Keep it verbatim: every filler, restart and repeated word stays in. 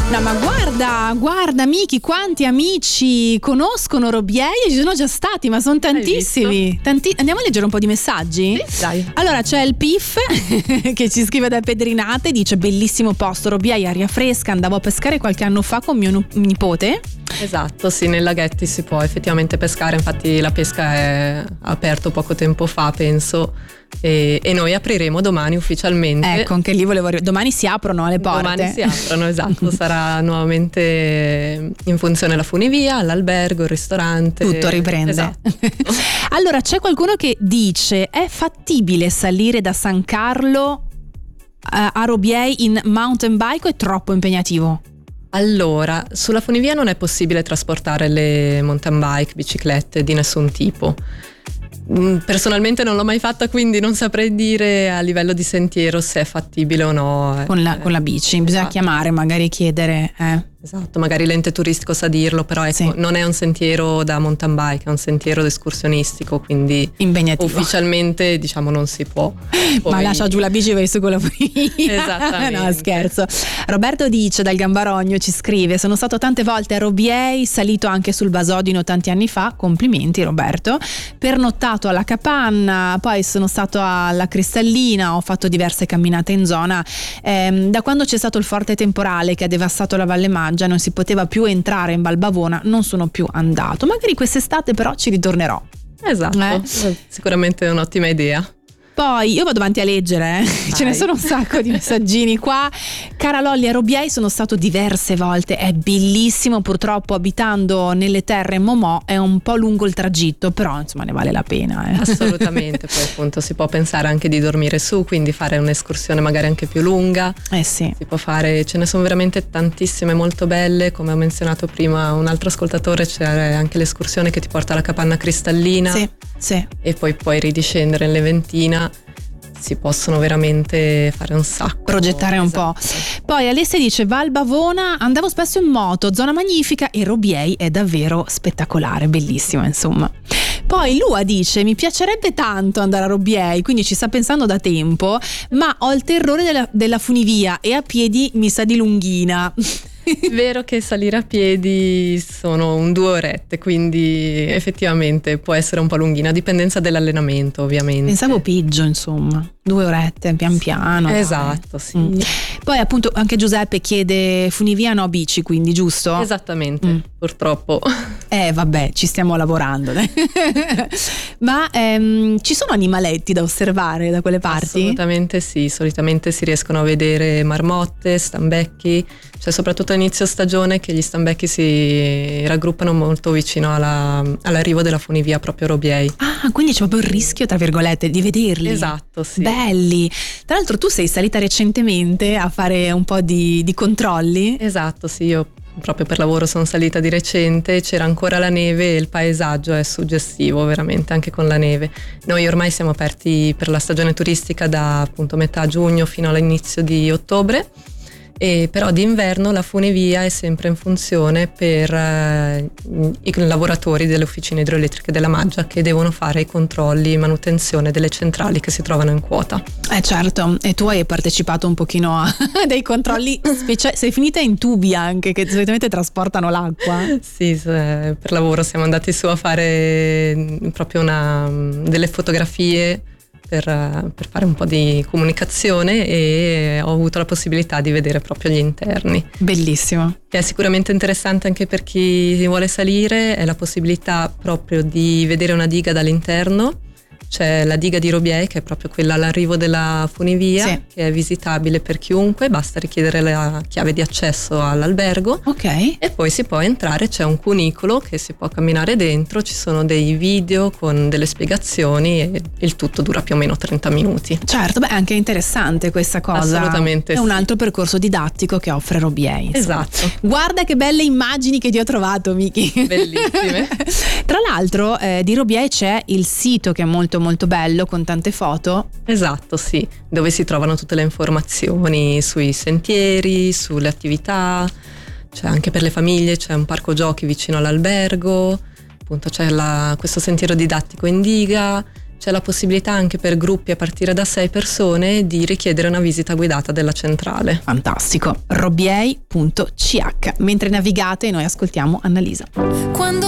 No, ma guarda, guarda Miki, quanti amici conoscono Robiei e ci sono già stati, ma sono tantissimi. Tanti... Andiamo a leggere un po' di messaggi? Sì, dai. Allora c'è il Pif che ci scrive da Pedrinate, dice: bellissimo posto, Robiei, aria fresca, andavo a pescare qualche anno fa con mio nu- nipote. Esatto, sì, nei laghetti si può effettivamente pescare, infatti la pesca è aperto poco tempo fa, penso, e, e noi apriremo domani ufficialmente. Ecco, anche lì volevo arrivare. Domani si aprono le porte. Domani si aprono, esatto, sarà nuovamente in funzione la funivia, l'albergo, il ristorante. Tutto riprende. Esatto. Allora c'è qualcuno che dice: è fattibile salire da San Carlo a, a Robiei in mountain bike o è troppo impegnativo? Allora, sulla funivia non è possibile trasportare le mountain bike, biciclette di nessun tipo. Personalmente non l'ho mai fatta, quindi non saprei dire a livello di sentiero se è fattibile o no. Con la, con la bici, bisogna esatto. chiamare, magari chiedere. Eh. Esatto, magari l'ente turistico sa dirlo, però ecco, Sì. non è un sentiero da mountain bike, è un sentiero escursionistico, quindi impegnativo. Ufficialmente diciamo non si può. Poi... Ma lascia giù la bici e vai su con la funivia. Esattamente. No, scherzo. Roberto dice dal Gambarogno, ci scrive: sono stato tante volte a Robiei, salito anche sul Basodino tanti anni fa, complimenti Roberto, pernottato alla capanna, poi sono stato alla Cristallina, ho fatto diverse camminate in zona. Ehm, da quando c'è stato il forte temporale che ha devastato la Valle Maggia, non si poteva più entrare in Balbavona, non sono più andato. Magari quest'estate però ci ritornerò. Esatto, eh? Sicuramente è un'ottima idea. Poi io vado avanti a leggere, eh? Ce ne sono un sacco di messaggini qua. Cara Lolli, a Robiei sono stato diverse volte, è bellissimo, purtroppo abitando nelle terre Momò è un po' lungo il tragitto, però insomma ne vale la pena. Eh? Assolutamente, poi appunto si può pensare anche di dormire su, quindi fare un'escursione magari anche più lunga. Eh sì. Si può fare, ce ne sono veramente tantissime molto belle, come ho menzionato prima un altro ascoltatore, c'è anche l'escursione che ti porta alla capanna cristallina. Sì, sì. E poi puoi ridiscendere in Leventina. Si possono veramente fare un sacco, progettare un esatto. po'. Poi Alessia dice: Val Bavona, andavo spesso in moto, zona magnifica, e Robiei è davvero spettacolare, bellissima insomma. Poi Lua dice: mi piacerebbe tanto andare a Robiei, quindi ci sta pensando da tempo, ma ho il terrore della, della funivia e a piedi mi sa di lunghina. È vero che salire a piedi sono un due orette, quindi effettivamente può essere un po' lunghina, a dipendenza dell'allenamento ovviamente. Pensavo peggio, insomma, due orette pian piano. Esatto, dai. sì. Mm. Poi appunto anche Giuseppe chiede funivia no bici, quindi giusto? Esattamente, mm. purtroppo. Eh vabbè, ci stiamo lavorando. Ma ehm, ci sono animaletti da osservare da quelle parti? Assolutamente sì, solitamente si riescono a vedere marmotte, stambecchi, cioè soprattutto a inizio stagione che gli stambecchi si raggruppano molto vicino alla, all'arrivo della funivia proprio Robiei. Ah, quindi c'è proprio il rischio, tra virgolette, di vederli. Esatto, sì. Belli. Tra l'altro tu sei salita recentemente a fare un po' di, di controlli. Esatto, sì, io proprio per lavoro sono salita di recente, c'era ancora la neve e il paesaggio è suggestivo veramente anche con la neve. Noi ormai siamo aperti per la stagione turistica da appunto metà giugno fino all'inizio di ottobre. E però d'inverno la funivia è sempre in funzione per eh, i lavoratori delle officine idroelettriche della Maggia che devono fare i controlli e manutenzione delle centrali che si trovano in quota. Eh certo, e tu hai partecipato un pochino a dei controlli speciali, sei finita in tubi anche che solitamente trasportano l'acqua. Sì, per lavoro siamo andati su a fare proprio una, delle fotografie Per, per fare un po' di comunicazione e ho avuto la possibilità di vedere proprio gli interni. Bellissimo. Che è sicuramente interessante anche per chi vuole salire, è la possibilità proprio di vedere una diga dall'interno. C'è la diga di Robiei che è proprio quella all'arrivo della funivia, sì. Che è visitabile per chiunque, basta richiedere la chiave di accesso all'albergo. Ok. E poi si può entrare, c'è un cunicolo che si può camminare dentro, ci sono dei video con delle spiegazioni e il tutto dura più o meno trenta minuti. Certo, beh, è anche interessante questa cosa. Assolutamente è sì. un altro percorso didattico che offre Robiei. Insomma. Esatto. Guarda che belle immagini che ti ho trovato, Miki. Bellissime. Tra l'altro eh, di Robiei c'è il sito che è molto molto bello con tante foto. Esatto, sì, dove si trovano tutte le informazioni sui sentieri, sulle attività, c'è anche per le famiglie, c'è un parco giochi vicino all'albergo, appunto c'è la, questo sentiero didattico in diga c'è la possibilità anche per gruppi a partire da sei persone di richiedere una visita guidata della centrale. Fantastico, robiei punto c h. Mentre navigate noi ascoltiamo Annalisa. Quando